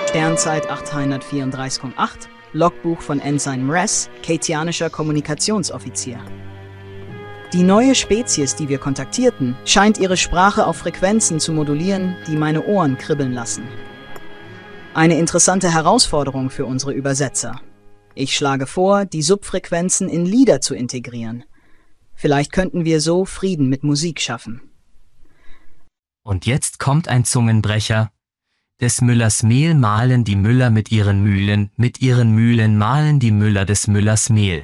Sternzeit 834,8, Logbuch von Ensign Mress, keitianischer Kommunikationsoffizier. Die neue Spezies, die wir kontaktierten, scheint ihre Sprache auf Frequenzen zu modulieren, die meine Ohren kribbeln lassen. Eine interessante Herausforderung für unsere Übersetzer. Ich schlage vor, die Subfrequenzen in Lieder zu integrieren. Vielleicht könnten wir so Frieden mit Musik schaffen. Und jetzt kommt ein Zungenbrecher. Des Müllers Mehl mahlen die Müller mit ihren Mühlen mahlen die Müller des Müllers Mehl.